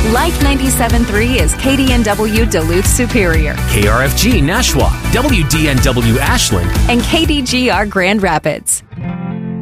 Like 97.3 is KDNW Duluth Superior. KRFG Nashua, WDNW Ashland, and KDGR Grand Rapids.